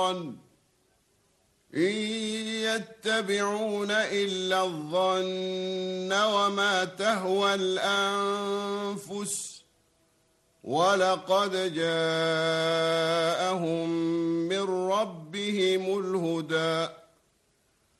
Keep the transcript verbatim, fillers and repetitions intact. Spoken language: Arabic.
إن يتبعون إلا الظن وما تهوى الأنفس ولقد جاءهم